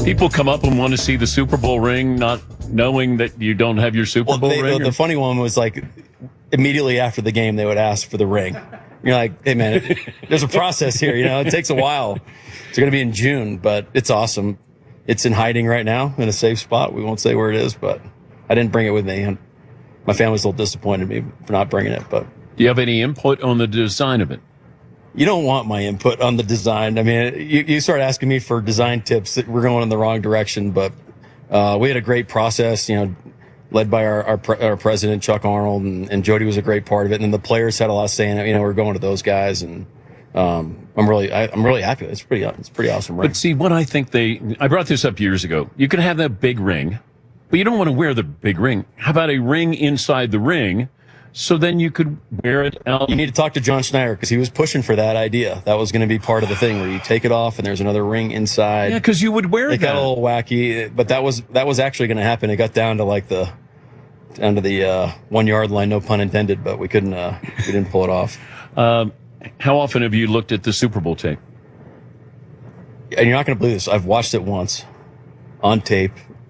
People come up and want to see the Super Bowl ring, not knowing that you don't have your Super Bowl ring. The funny one was like immediately after the game, they would ask for the ring. You're like, hey man, there's a process here. It takes a while. It's going to be in June, but it's awesome. It's in hiding right now in a safe spot. We won't say where it is, but I didn't bring it with me. And my family's a little disappointed in me for not bringing it. But do you have any input on the design of it? You don't want my input on the design. I mean, you start asking me for design tips. We're going in the wrong direction. But we had a great process, led by our president, Chuck Arnold, and Jody was a great part of it. And then the players had a lot of say in it. We're going to those guys, and I'm really happy. It's pretty awesome ring. But see, what I think I brought this up years ago. You can have that big ring, but you don't want to wear the big ring. How about a ring inside the ring? So then you could wear it out. You need to talk to John Schneider because he was pushing for that idea. That was going to be part of the thing where you take it off and there's another ring inside. Yeah, because you would wear that. It got a little wacky, but that was actually going to happen. It got down to the 1 yard line, no pun intended, but we didn't pull it off. How often have you looked at the Super Bowl tape? And you're not going to believe this. I've watched it once on tape.